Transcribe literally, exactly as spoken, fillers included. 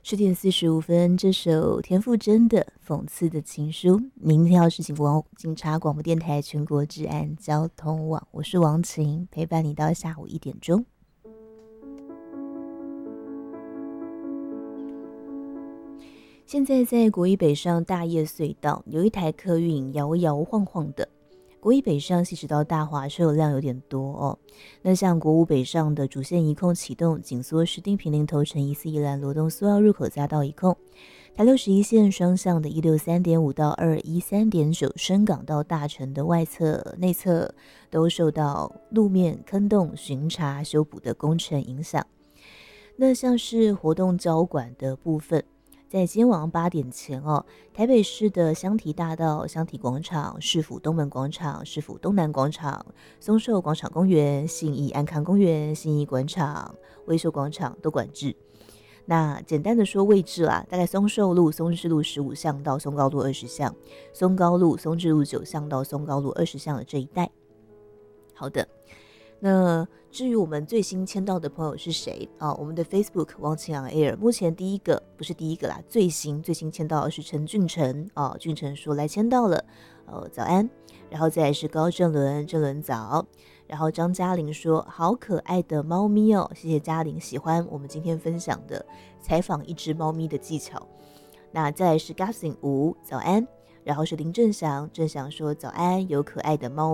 十点四十五分，这首田馥甄的《讽刺的情书》。您听到是警广警察广播电台全国治安交通网，我是王晴，陪伴你到下午一点钟。现在在国一北上大叶隧道有一台客运摇摇晃晃的。国一北上西直到大华车流量有点多哦。那像国五北上的主线一控启动，紧缩石碇坪林头城一四一兰罗东苏澳入口匝道一控。台六十一线双向的一六三点五到二一三点九深港到大城的外侧内侧都受到路面坑洞巡查修补的工程影响。那像是活动交管的部分，在今天晚上八点前哦，台北市的香堤大道、香堤广场、市府东门广场、市府东南广场、松寿广场公园、信义安康公园、信义广场、威秀广场都管制。那简单的说位置啦，大概松寿路、松智路十五巷到松高路二十巷，松高路、松智路九巷到松高路二十巷的这一带。好的。那至于我们最新签到的朋友是谁啊？我们的 Facebook 王晴朗 Air 目前第一个不是第一个啦，最新最新签到的是陈俊成啊，俊成说来签到了，呃早安，然后再来是高正伦，正伦早，然后张嘉玲说好可爱的猫咪哦，谢谢嘉玲喜欢我们今天分享的采访一只猫咪的技巧。那再来是 Gassin 吴早安，然后是林正祥，正祥说早安，有可爱的猫